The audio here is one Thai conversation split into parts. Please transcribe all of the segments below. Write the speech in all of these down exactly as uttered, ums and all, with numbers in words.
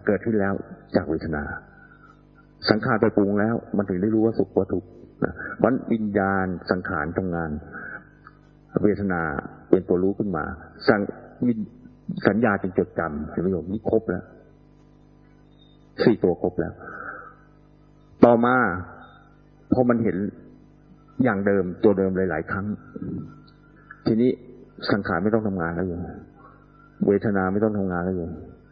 เกิดขึ้นแล้วจากเวทนาสังขารไปปรุงแล้วมันถึงได้รู้ว่าสุขว่าทุกข์นะเพราะวิญญาณสังขารทำงานเวทนาเป็นตัวรู้ขึ้นมาสังสัญญาจึงจดจำเห็นไหมโยมนี่ครบแล้วสี่ตัวครบแล้วต่อมาพอมันเห็นอย่างเดิมตัวเดิมหลายๆครั้งทีนี้สังขารไม่ต้องทำงานแล้วโยมเวทนาไม่ต้องทำงานแล้วโยม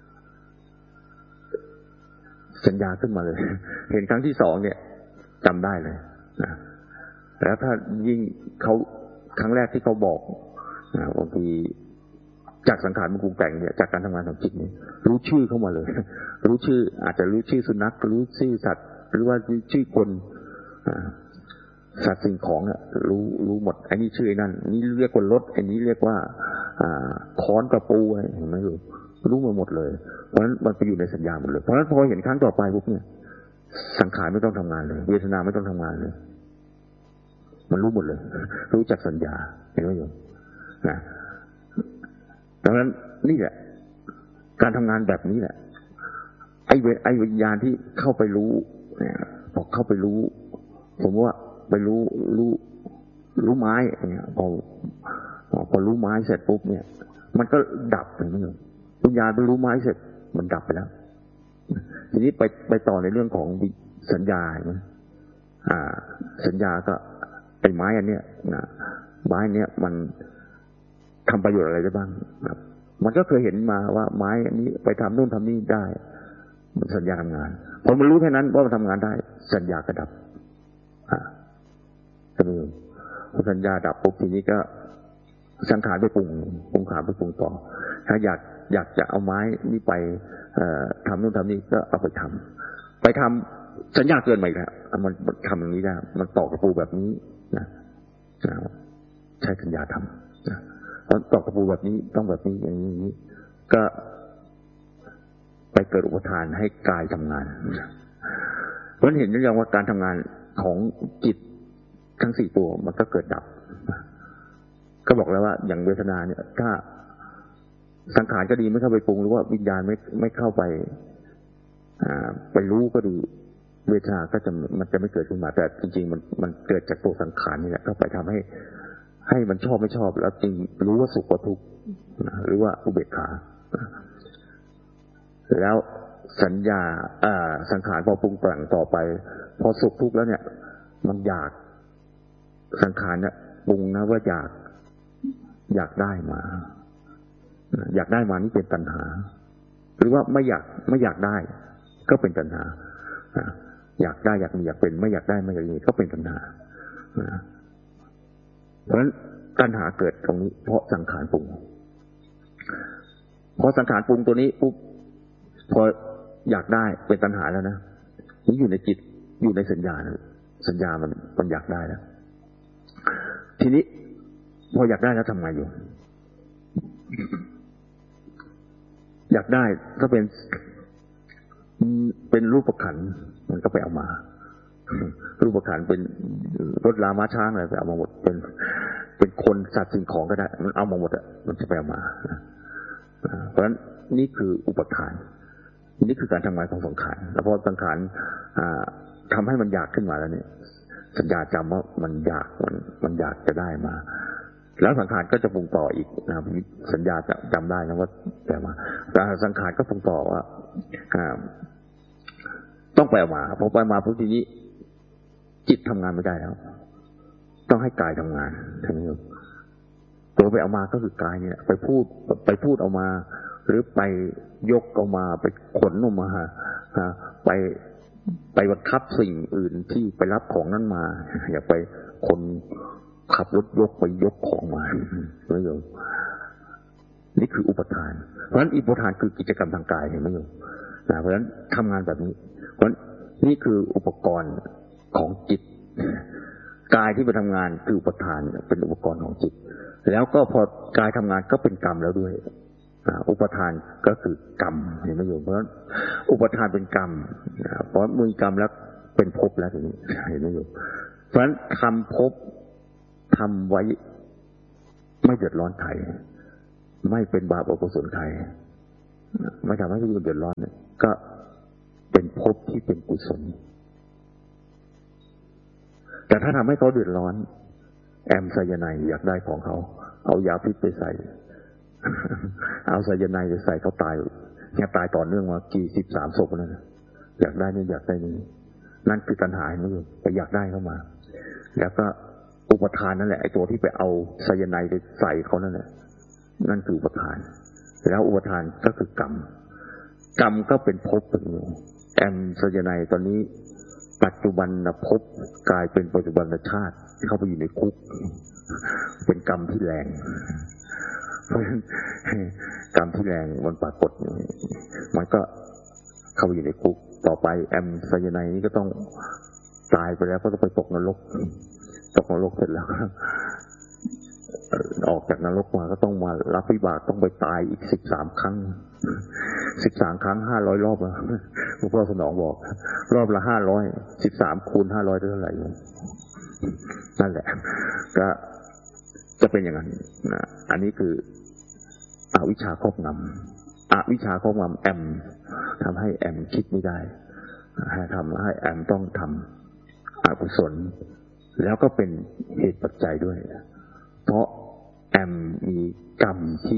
สัญญาขึ้นมาเลยเห็นครั้งที่สองเนี่ยจำได้เลยนะแล้วถ้ายิ่งเขาครั้งแรกที่เขาบอกนะบางทีจากสังขารมันปรุงแต่งเนี่ยจากการทำงานของจิตเนี่ยรู้ชื่อเข้ามาเลยรู้ชื่ออาจจะรู้ชื่อสุนัขรู้ชื่อสัตว์หรือว่าชื่อคนสัตว์สิ่งของอ่ะรู้รู้หมดไอ้นี่ชื่อนั่นนี่เรียกว่ารถไอ้นี้เรียกว่าค้อนกระปูอะไรเห็นไหมรู้รู้มาหมดเลยเพราะฉะนั้นมันไปอยู่ในสัญญาหมดเลยเพราะฉะนั้นพอเห็นครั้งต่อไปปุ๊บเนี่ยสังขารไม่ต้องทำงานเลยเวทนาไม่ต้องทำงานเลยมันรู้หมดเลยรู้จักสัญญาเห็นไหมโยมนะดังนั้นนี่แหละการทำงานแบบนี้แหละไอ้ไอ้วิญญาณที่เข้าไปรู้เนี่ยพอเข้าไปรู้ผมว่าไปรู้รู้รู้ไม้เนี่ยพอพอรู้ไม้เสร็จปุ๊บเนี่ยมันก็ดับไปไม่หมดวิญญาณไปรู้ไม้เสร็จมันดับไปแล้วทีนี้ไปไปต่อในเรื่องของสัญญานะอ่าสัญญาก็ไอ้ไม้อันเนี้ยนะไม้เนี้ยมันทำประโยชน์อะไรได้บ้างครับมันก็เคยเห็นมาว่าไม้อันนี้ไปทำนู่นทำนี่ได้มันสัญญาทำงานพอมันรู้แค่นั้นว่ามันทำงานได้สัญญาก็ดับอ่าก็คือสัญญาดับปุ๊บทีนี้ก็สังขารไปปรุงปรุงขาไปปรุงต่อถ้าอยากอยากจะเอาไม้นี่ไปทำนู่นทำนี่ก็เอาไปทำไปทำสัญญาเกินไปแล้วมันทำอย่างนี้ได้มันต่อกระปูแบบนี้นะใช้สัญญาทำนะตอนต่อกระปูแบบนี้ต้องแบบนี้อย่างนี้ก็ไปเกิดอุปทานให้กายทำงานเพราะเห็นหรือยังว่าการทำงานของจิตทั้งสี่ตัวมันก็เกิดดับก็บอกแล้วว่าอย่างเวทนาเนี่ยถ้าสังขารก็ดีไม่เข้าไปปรุงหรือว่าวิญญาณไม่ไม่เข้าไปไปรู้ก็ดีเวทนาก็จะมันจะไม่เกิดขึ้นมาแต่จริงๆมันมันเกิดจากตัวสังขารนี่แหละเข้าไปทำให้ให้มันชอบไม่ชอบแล้วจริงรู้ว่าสุขว่าทุกข์หรือว่าอุเบกขาแล้วสัญญาสังขารพอปรุงแต่งต่อไปพอสุขทุกข์แล้วเนี่ยมันอยากสังขารเนี่ยปรุงนะว่าอยากอยากได้มาอยากได้มานี่เป็นตัณหาหรือว่าไม่อยากไม่อยากได้ก็เป็นตัณหาอยากได้อยากมีอยากเป็นไม่อยากได้ไม่อยากมีก็เป็นตัณหาเพราะฉะนั้นตัณหาเกิดตรงนี้เพราะสังขารปรุงพอสังขารปรุงตัวนี้ปุ๊บพออยากได้เป็นตัณหาแล้วนะนี่อยู่ในจิตอยู่ในสัญญาสัญญามันมันอยากได้แล้วทีนี้พออยากได้แล้วทำไงอยู่อยากได้ก็เป็นเป็นรูปขันธ์มันก็ไปเอามารูปขันธ์เป็นรถลาม้าช้างอะไรไปเอามาหมดเป็นเป็นคนสัตว์สิ่งของก็ได้มันเอามาหมดอ่ะมันจะไปเอามาเพราะฉะนั้นนี่คืออุปทานนี่คือการทำงานของสังขารแล้วพอสังขารทำให้มันอยากขึ้นมาแล้วเนี่ยสัญญาจำว่ามันอยากมันมันอยากจะได้มาแล้วสังขารก็จะปรุงต่ออีกนะสัญญาจะจำได้นะว่าแต่มาแต่สังขารก็ปรุงต่อว่าต้องไปเอามาพอไปมาพอทีนี้จิตทำงานไม่ได้แล้วต้องให้กายทำงานทั้งนี้ตัวไปเอามาก็คือกายเนี่ยไปพูดไปพูดเอามาหรือไปยกเอามาไปขนออกมาไปไปบังคับสิ่งอื่นที่ไปรับของนั้นมาอย่าไปคนขับรถยกไปยกของมาไม่ยอมนี่คืออุปทานเพราะฉะนั้นอุปทานคือกิจกรรมทางกายเห็นไหมโยมเพราะฉะนั้นทำงานแบบนี้เพราะนี่คืออุปกรณ์ของจิตกายที่ไปทำงานคืออุปทานเป็นอุปกรณ์ของจิตแล้วก็พอกายทำงานก็เป็นกรรมแล้วด้วยอุปทานก็คือกรรมเห็นไหมโยมเพราะฉะนั้นอุปทานเป็นกรรมเพราะมีกรรมแล้วเป็นภพแล้วทีนี้เห็นไหมโยมเพราะฉะนั้นทำภพทำไว้ไม่เดือดร้อนใครไม่เป็นบาปอกุศลใครไม่ทำให้ผู้อื่นเดือดร้อนก็เป็นภพที่เป็นกุศลแต่ถ้าทำให้เขาเดือดร้อนแอมไซยาไนด์อยากได้ของเขาเอายาพิษไปใส่เอาไซยาไนด์ไปใส่เขาตายแค่ตายต่อเนื่องมากี่สิบสามศพนั่นอยากได้นี่อยากได้นี่นั่นคือตัณหาไม่รู้แต่อยากได้เข้ามาแล้วก็อุปทานนั่นแหละไอ้ตัวที่ไปเอาไซยาไนด์ไปใส่เขานั่นแหละนั่นคืออุปทานแล้วอุปทานก็คือกรรมกรรมก็เป็นภพเป็นอยู่แอมไซยาไนด์ตอนนี้ปัจจุบันภพกลายเป็นปัจจุบันชาติเข้าไปอยู่ในคุกเป็นกรรมที่แรงกรรมที่แรงมันปรากฏมันก็เข้าไปอยู่ในคุกต่อไปแอมไซยาไนด์นี้ก็ต้องตายไปแล้วก็ต้องไปตกนรกตกนรกเสร็จแล้วออกจากนรกมาก็ต้องมารับวิบากต้องไปตายอีกสิบสามครั้งสิบสามครั้งห้าร้อยรอบแล้วหลวงพ่อสนองบอกรอบละห้าร้อยสิบสามคูณห้าร้อยเท่าไหร่นั่นแหละก็จะเป็นอย่างนั้นนะอันนี้คืออวิชชาครอบงำอวิชชาครอบงำแอมทำให้แอมคิดไม่ได้ให้ทำให้แอมต้องทำอกุศลแล้วก็เป็นเหตุปัจจัยด้วยเพราะแอมมีกรรมที่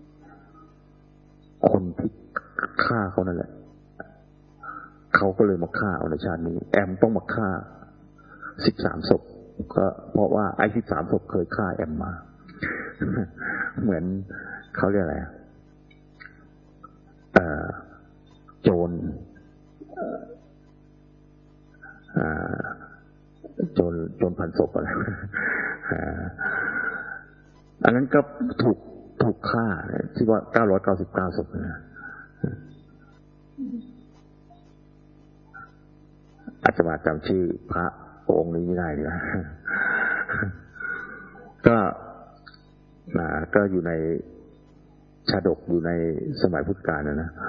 คนที่ฆ่าเขานั่นแหละเขาก็เลยมาฆ่าเอาในชาตินี้แอมต้องมาฆ่าสิบสามศพก็เพราะว่าไอ้สิบสามศพเคยฆ่าแอมมาเหมือนเขาเรียกอะไรเอ่อโจรอ่าโจรโจรพันศพอะไรอันนั้นก็ถูกถูกฆ่าที่ว่าเก้าร้อยเก้าสิบเก้าศพนะอาตมาจำชื่อพระองค์นี้ไม่ได้เลยก็นะก็อยู่ในชาดกอยู่ในสมัยพุทธกาลนะนะ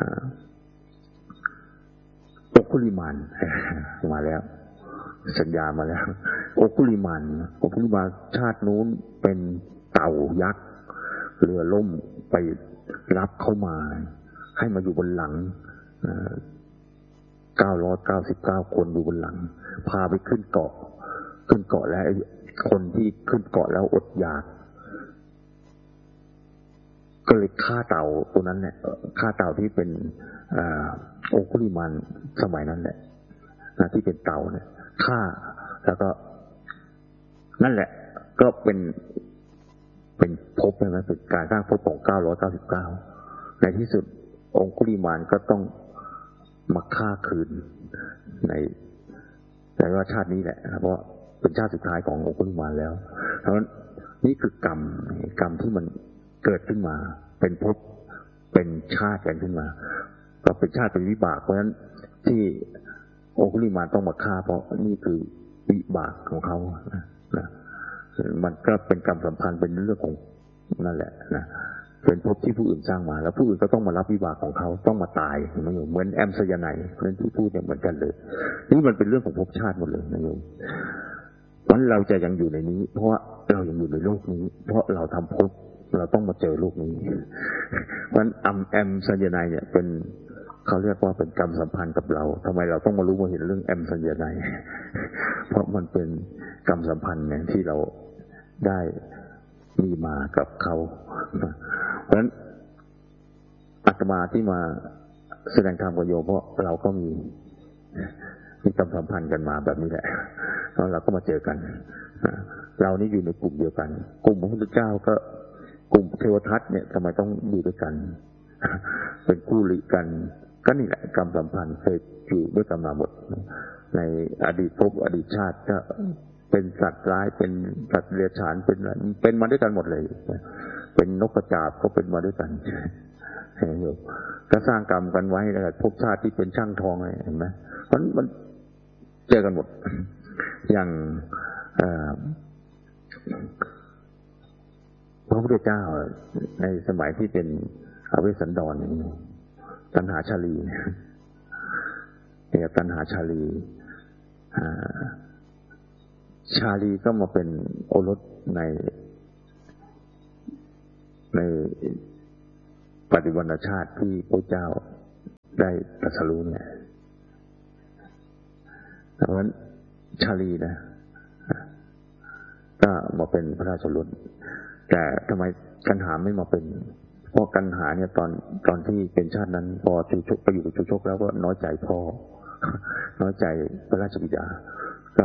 โอคุลิมานมาแล้วสัญญามาแล้วโอคุลิมานโอคุลิมานชาตินู้นเป็นเต่ายักษ์เรือล่มไปรับเข้ามาให้มาอยู่บนหลังเก้าร้อยเก้าสิบเก้าคนอยู่บนหลังพาไปขึ้นเกาะขึ้นเกาะแล้วคนที่ขึ้นเกาะแล้วอดอยากก็เลยฆ่าเต่าตัวนั้นเนี่ยฆ่าเต่าที่เป็นโอคุลิมานสมัยนั้นแหละนะที่เป็นเต่าเนี่ยฆ่าแล้วก็นั่นแหละก็เป็นเป็นภพใช่ไหมเป็นการสร้างภพของเก้าร้อยเก้าสิบเก้าในที่สุดองคุลิมานก็ต้องมาฆ่าคืนในแต่ว่าชาตินี้แหละเพราะเป็นชาติสุดท้ายขององคุลิมานแล้วเพราะฉะนั้นนี่คือกรรมกรรมที่มันเกิดขึ้นมาเป็นภพเป็นชาติกันขึ้นมาก็เป็นชาติเป็นวิบากเพราะฉะนั้นที่องคุลิมานต้องมาฆ่าเพราะนี่คือวิบากของเขานะนะมันก็เป็นกรรมสัมพันธ์เป็นเรื่องของนั่นแหละนะเป็นภพที่ผู้อื่นสร้างมาแล้วผู้อื่นก็ต้องมารับวิบากของเขาต้องมาตายเหมือนแอมไซยาไนด์เรื่องที่พูดเนี่ยเหมือนกันเลยนี่มันเป็นเรื่องของภพชาติหมดเลยนะโยมวันเราจะยังอยู่ในนี้เพราะเรายังอยู่ในโลกนี้เพราะเราทำภพเราต้องมาเจอโลกนี้วันแอมแอมไซยาไนด์เนี่ยเป็นเขาเรียกว่าเป็นกรรมสัมพันธ์กับเราทำไมเราต้องมารู้มาเห็นเรื่องแอมไซยาไนด์เพราะมันเป็นกรรมสัมพันธ์เนี่ยที่เราได้มีมากับเขาเพราะฉะนั้นอาตมาที่มาแสดงธรรมกับโยมเพราะเราก็มีมีกรรมสัมพันธ์กันมาแบบนี้แหละแล้วเราก็มาเจอกันเรานี่อยู่ในกลุ่มเดียวกันกลุ่มพระพุทธเจ้าก็กลุ่มเทวทัตเนี่ยทำไมต้องอยู่ด้วยกันเป็นคู่หลีกันก็นี่แหละกรรมสัมพันธ์เคยอยู่ด้วยกันมาหมดในอดีตภพอดีตชาติก็เป็นสัตว์ร้ายเป็นสัตว์เดรัจฉานเป็นอะไรเป็นมาด้วยกันหมดเลยเป็นนกกระจาบก็เป็นมาด้วยกันเห็นไหมก็สร้างกรรมกันไว้แล้วภพชาติที่เป็นช่างทองอะไรเห็นไหมมันมันเจอกันหมดอย่างพระพุทธเจ้าในสมัยที่เป็นอเวสสันดรตัณหาชาลีเนี่ยตัณหาชาลีชาลีก็มาเป็นโอรสในในปฏิวัติชาติที่พระเจ้าได้ตรัสรู้เนี่ยเพราะฉะนั้นชาลีนะก็มาเป็นพระราชโอรสแต่ทำไมกันหาไม่มาเป็นเพราะกันหาเนี่ยตอนตอนที่เป็นชาตินั้นพอชูชกไปอยู่กับชูชกแล้วก็น้อยใจพ่อน้อยใจพระราชบิดาก็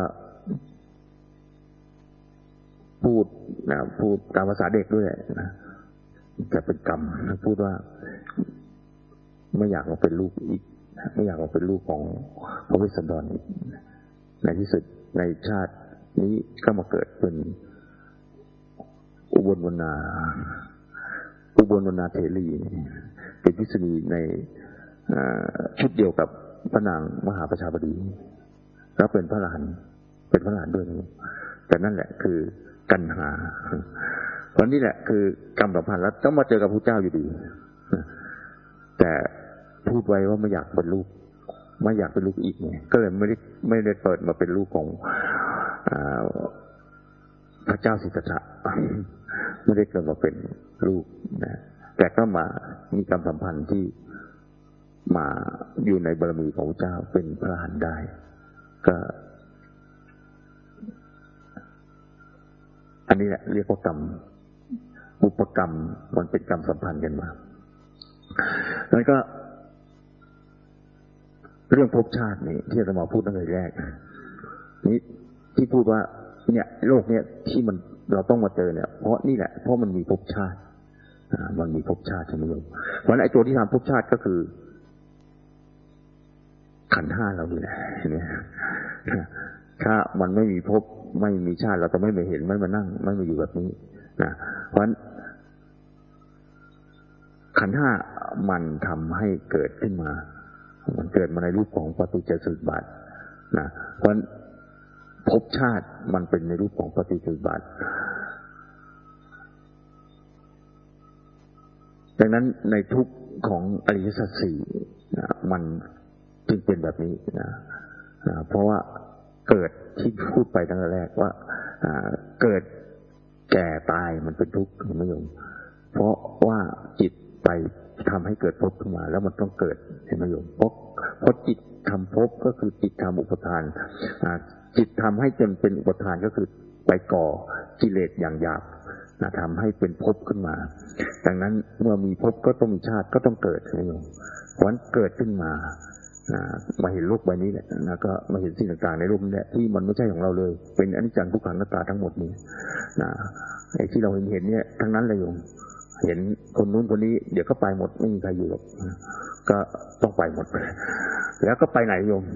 พูดนะพูดตามภาษาเด็กด้วยนะแต่เป็นกรรมพูดว่าไม่อยากมาเป็นลูกอีกไม่อยากมาเป็นลูกของพระเวสสันดรอีกในที่สุดในชาตินี้ก็มาเกิดเป็นอุบลวรรณาอุบลวรรณาเถรีเป็นพิษณีในชุดเดียวกับพระนางมหาประชาบดีแล้วเป็นพระอรหันต์เป็นพระอรหันต์ด้วยแต่นั่นแหละคือกันหาวันนี้แหละคือกรรมสัมพันธ์แล้วต้องมาเจอกับพระเจ้าอยู่ดีแต่พูดไว้ว่าไม่อยากเป็นลูกไม่อยากเป็นลูกอีกเนี่ยก็เลยไม่ได้ไม่ได้เปิดมาเป็นลูกของพระเจ้าสิทธัตถะไม่ได้เกิดมาเป็นลูกนะแต่ก็มามีกรรมสัมพันธ์ที่มาอยู่ในบารมีของพระเจ้าเป็นพระอรหันต์ได้ก็อันนี้แหละเรียกว่ากรรมอุปกรรมมันเป็นกรรมสัมพันธ์กันมาแล้วก็เรื่องภพชาตินี่ที่อาตมาพูดตั้งแต่แรกนี่ที่พูดว่าเนี่ยโลกเนี่ยที่มันเราต้องมาเจอเนี่ยเพราะนี่แหละเพราะมันมีภพชาติอ่ามันมีภพชาติใช่ไหมโยมเพราะไอ้ตัวที่ทำภพชาติก็คือขันธ์ห้าเรานี่แหละเนี่ยถ้ามันไม่มีภพไม่มีชาติเราจะไม่มาเห็นไม่มานั่งไม่มาอยู่แบบนี้นะเพราะฉะนั้นขันธ์ห้ามันทำให้เกิดขึ้นมามันเกิดมาในรูปของปฏิจจสมุปบาทนะเพราะฉะนั้นภพชาติมันเป็นในรูปของปฏิจจสมุปบาทดังนั้นในทุกข์ของอริยสัจสี่นะมันจึงเป็นแบบนี้นะนะเพราะว่าเกิดที่พูดไปตั้งแต่แรกว่าเกิดแก่ตายมันเป็นทุกข์ไม่ยอมเพราะว่าจิตไปทำให้เกิดภพขึ้นมาแล้วมันต้องเกิดเห็นไหมโยมเพราะเพราะจิตทำภพก็คือจิตทำอุปทานจิตทำให้จนเป็นอุปทานก็คือไปก่อกิเลสอย่างหยาบนะทำให้เป็นภพขึ้นมาดังนั้นเมื่อมีภพก็ต้องมีชาติก็ต้องเกิดเห็นไหมโยมเพราะฉะนั้นเกิดขึ้นมามาเห็นโลกใบนี้แหละแล้วก็มาเห็นสิ่งต่างๆในโลกนี้แหละที่มันไม่ใช่ของเราเลยเป็นอนิจจังทุกขังอนัตตาทั้งหมดนี้นะไอ้ที่เราเห็นเห็นเนี่ยทั้งนั้นเลยโยมเห็นคนนู้นคนนี้เดี๋ยวก็ไปหมดไม่มีใครอยู่หรอกก็ต้องไปหมดแล้วก็ไปไหนโยม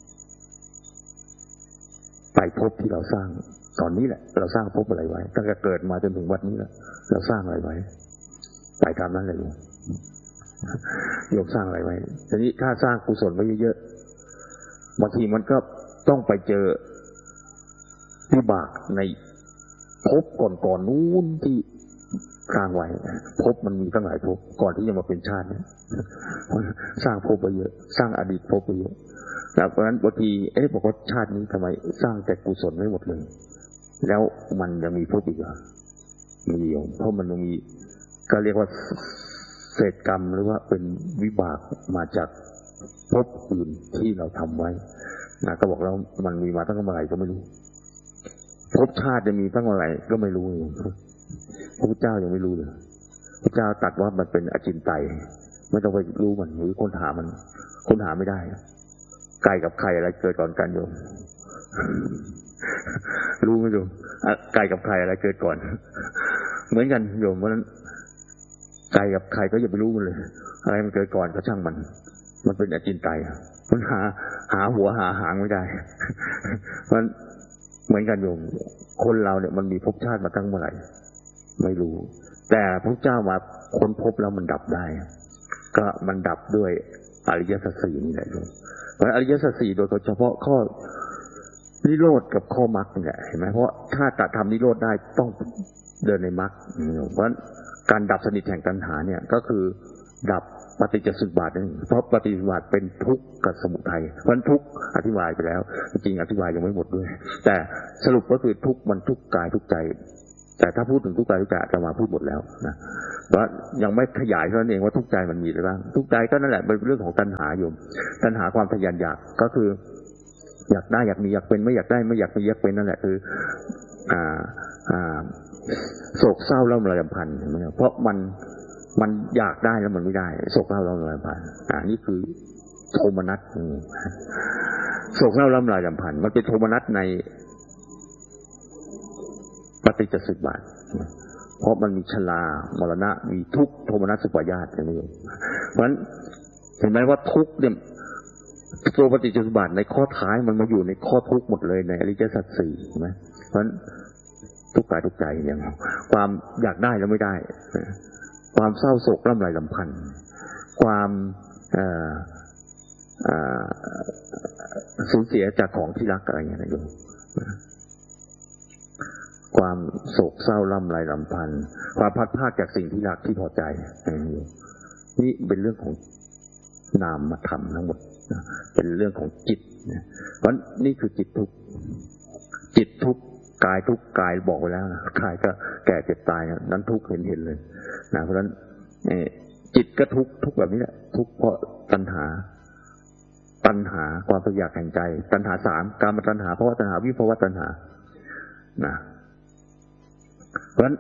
ไปพบที่เราสร้างตอนนี้แหละเราสร้างพบอะไรไว้ตั้งแต่เกิดมาจนถึงวันนี้แล้วเราสร้างอะไรไว้ไปตามนั้นเลยโยมโยมสร้างอะไรไว้ทีนี้ถ้าสร้างกุศลไว้เยอะๆบางทีมันก็ต้องไปเจอวิบากในภพก่อนๆนู้นที่สร้างไว้ภพมันมีตั้งหลายภพก่อนที่จะมาเป็นชาติเนี่ยสร้างภพไปเยอะสร้างอดีตภพไปเยอะแล้วเพราะฉะนั้นบางทีเอ๊ะบอกว่าชาตินี้ทำไมสร้างแต่กุศลไว้หมดเลยแล้วมันยังมีภพอีกเหรอมีอยู่เพราะมันยังมีก็เรียกว่าเศษกรรมหรือว่าเป็นวิบากมาจากภพอื่นที่เราทำไว้นะก็บอกแล้วมันมีมาตั้งแต่เมื่อไหร่ก็ไม่รู้ภพชาติจะมีตั้งเมื่อไหร่ก็ไม่รู้พระพุทธเจ้ายังไม่รู้เลยพระเจ้าตรัสว่ามันเป็นอจินไตยไม่ต้องไปรู้มันหรือค้นหามันค้นหาไม่ได้ไก่กับไข่อะไรเกิดก่อนกันโยมรู้ไหมโยมไก่กับไข่อะไรเกิดก่อนเหมือนกันโยมเพราะนั้นไก่กับไข่ก็อย่าไปรู้มันเลยอะไรมันเกิดก่อนก็ช่างมันมันเป็นอจินไตยมันหาหาหัวหาหางไม่ได้มันเหมือนกันโยมคนเราเนี่ยมันมีภพชาติมาตั้งเมื่อไหร่ไม่รู้แต่พระเจ้ามาค้นพบแล้วมันดับได้ก็มันดับด้วยอริยสัจสี่นี่แหละโยมเพราะอริยสัจสี่โดยเฉพาะข้อนิโรธกับข้อมรรคเนี่ยเห็นไหมเพราะถ้าตัดทำนิโรธได้ต้องเดินในมรรคเพราะการดับสนิทแห่งตัณหาเนี่ยก็คือดับปฏิจจสมุปบาทนั่นเพราะปฏิจจสมุปบาทเป็นทุกข์กับสมุทัยเพราะทุกข์อธิบายไปแล้วจริงอธิบายยังไม่หมดด้วยแต่สรุปก็คือทุกข์มันทุกข์กายทุกข์ใจแต่ถ้าพูดถึงทุกข์กายทุกใจจะมาพูดหมดแล้วนะว่ายังไม่ขยายเท่านั้นเองว่าทุกข์ใจมันมีอะไรบ้างทุกข์ใจก็นั่นแหละเป็นเรื่องของตัณหาโยมตัณหาความทะยานอยากก็คืออยากได้อยากมีอยากเป็นไม่อยากได้ไม่อยากมีอยากเป็นนั่นแหละคืออ่าอ่าโศกเศร้าแล้วมันรำพันเพราะมันมันอยากได้แล้วมันไม่ได้โศกเศร้าแล้วมันรำพันอ่านี่คือโทมนัสโศกเศร้าแล้วมันรำพันมันเป็นโทมนัสในปฏิจจสมุปบาทเพราะมันมีชรามรณะมีทุกข์โทมนัสสุปายาตอย่างนี้เพราะฉะนั้นเห็นไหมว่าทุกข์เนี่ยตัวปฏิจจสมุปบาทในข้อท้ายมันมาอยู่ในข้อทุกข์หมดเลยในอริยสัจสี่ใช่ไหมเพราะฉะนั้นทุกข์กายทุกข์ใจอย่างความอยากได้แล้วไม่ได้ความเศร้าโศกร่ำไรลำพันธ์ความสูญเสียจากของที่รักอะไรอย่างเงี้ยโยมความโศกเศร้าร่ำไรลำพันธ์ความพัดพลาดจากสิ่งที่รักที่พอใจนี่เป็นเรื่องของนามธรรมทั้งหมดเป็นเรื่องของจิตเพราะนี่คือจิตทุกข์จิตทุกข์กายทุกข์กายบอกไว้แล้วนะกายก็แก่เจ็บตายนั้นทุกข์เห็นเห็นเลยนะเพราะฉะนั้นจิตก็ทุกข์ทุกข์แบบนี้แหละทุกข์เพราะตัณหาตัณหาความอยากแห่งใจตัณหาสามกามตัณหาภวตัณหาวิภวตัณหานะเพราะฉะนั้น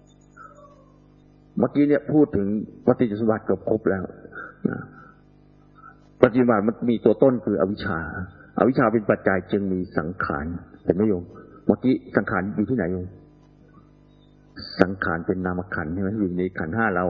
เมื่อกี้เนี่ยพูดถึงปฏิจจสมุปบาทเกือบครบแล้วนะปฏิจจสมุปบาทมันมีตัวต้นคืออวิชชาอวิชชาเป็นปัจจัยจึงมีสังขารเห็นไหมโยมเมื่อกี้สังขารอยู่ที่ไหนโยมสังขารเป็นนามขันธ์ใช่ไหมอยู่ในขันธ์ห้าเรา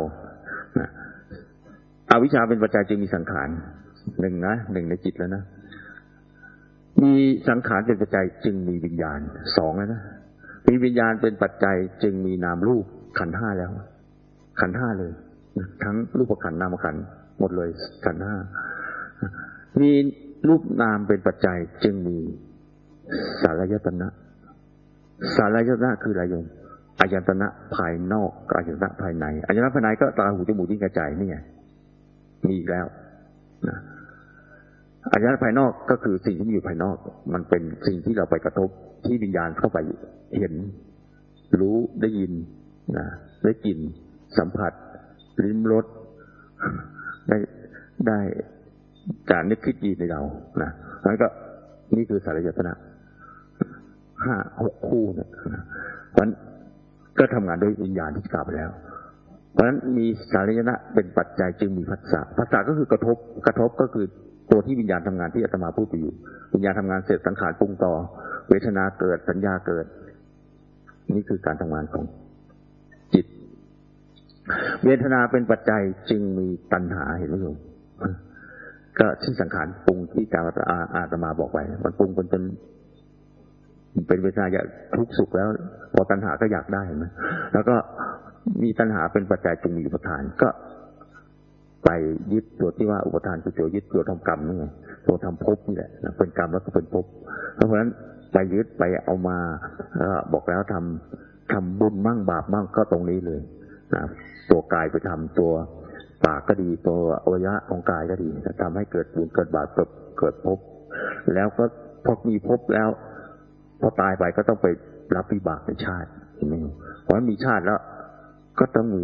อวิชชาเป็นปัจจัยจึงมีสังขารหนึ่งนะหนึ่งในจิตแล้วนะมีสังขารเป็นปัจจัยจึงมีวิญญาณสองแล้วนะมีวิญญาณเป็นปัจจัยจึงมีนามรูปขันธ์ห้าแล้วขันธ์ห้าเลยทั้งรูปขันธ์นามขันธ์หมดเลยขันธ์ห้ามีรูปนามเป็นปัจจัยจึงมีสารยตนะสารยตนะคืออะไรโยมอายตนะภายนอกอายตนะภายในอายตนะภายในก็ตาหูจมูกลิ้นกายใจนี่ไงมีอีกแล้วนะอายตนะภายนอกก็คือสิ่งที่อยู่ภายนอกมันเป็นสิ่งที่เราไปกระทบที่วิญญาณเข้าไปเห็นรู้ได้ยินนะได้กลิ่นสัมผัสลิ้มรสได้ได้การนึกคิดดีในเรานะแล้วก็นี่คือสารยตนะห้าหกคู่เนี่ยเพราะฉะนั้นก็ทำงานด้วยวิญญาณที่กล่าวไปแล้วเพราะฉะนั้นมีสารยตนะเป็นปัจจัยจึงมีผัสสะผัสสะก็คือกระทบกระทบก็คือตัวที่วิญญาณทำงานที่อาตมาพูดไปอยู่วิญญาณทำงานเสร็จสังขารปรุงต่อเวทนาเกิดสัญญาเกิดนี่คือการทำงานของจิตเวทนาเป็นปัจจัยจึงมีตัณหาเห็นไหมโยมก็ที่สังขารปรุงที่การอาตมาบอกไว้มันปรุงเป็นเป็นเป็นเวทนาอยากทุกข์สุขแล้วพอตัณหาก็อยากได้เห็นไหมแล้วก็มีตัณหาเป็นปัจจัยจึงมีอุปทานก็ไปยึดตัวที่ว่าอุปทานคือตัวยึดตัวทำกรรมนี่ไงตัวทำภพนี่แหละเป็นกรรมแล้วก็เป็นภพเพราะฉะนั้นไปยึดไปเอามาบอกแล้วทำทำบุญมั่งบาปมั่งก็ตรงนี้เลยนะตัวกายไปทำตัวปากก็ดีตัวอวัยวะของกายก็ดีทำให้เกิดบุญเกิดบาปเกิดเกิดภพแล้วก็พอมีภพแล้วพอตายไปก็ต้องไปรับวิบากในชาติเห็นไหมเพราะมีชาติแล้วก็ต้องมี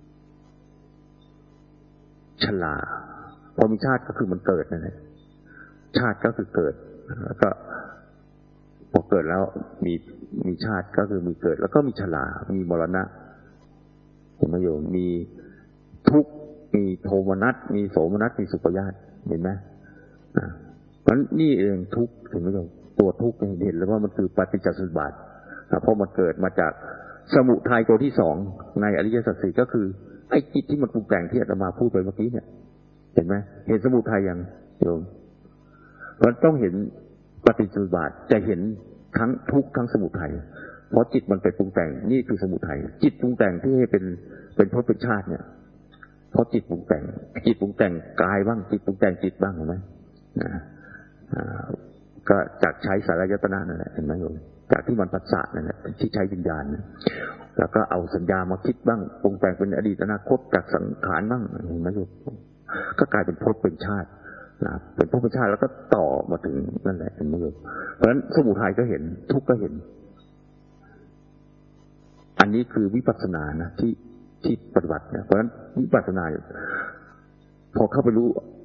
ชราพอมีชาติก็คือมันเกิดนั่นแหละชาติก็คือเกิดแล้วก็พอเกิดแล้วมีมีชาติก็คือมีเกิดแล้วก็มีชรามีมรณะเห็นไหมโยมมีทุกข์มีโทมนัสมีโสมนัสมีสุปยาตเห็นไหมอ่าเพราะนี่เองทุกข์เห็นไหมโยมตัวทุกข์เห็นแล้วว่ามันคือปฏิจจสมุปบาทเพราะมันเกิดมาจากสมุทัยตัวที่สองในอริยสัจสี่ก็คือไอ้จิตที่มันปรุงแต่งที่อาตมาพูดไปเมื่อกี้เนี่ยเห็นไหมเห็นสมุทัยยังโยมมันต้องเห็นปฏิจจสมุปบาทจะเห็นทั้งทุกข์ทั้งสมุทัยเพราะจิตมันไปปรุงแต่งนี่คือสมุทัยจิตปรุงแต่งที่ให้เป็นเป็นภพเป็นชาติเนี่ยเพราะจิตปรุงแต่งจิตปรุงแต่งกายบ้างจิตปรุงแต่งจิตบ้างเห็นไหมนะก็จากใช้สารยตนะนั่นแหละเห็นไหมโยมจากที่มันปัสสะนั่นแหละที่ใช้วิญญาณแล้วก็เอาสัญญามาคิดบ้างปรุงแต่งเป็นอดีตอนาคตจากสังขารบ้างเห็นไหมโยมก็กลายเป็นภพเป็นชาตินะเป็นภพเป็นชาติแล้วก็ต่อมาถึงนั่นแหละเห็นไหมโยมเพราะฉะนั้นสมุทัยก็เห็นทุกข์ก็เห็นอันนี้คือวิปัสสนานะที่ที่ปฏิบัตินะเพราะฉะนั้นวิปัสสนาพอเข้าไปรู้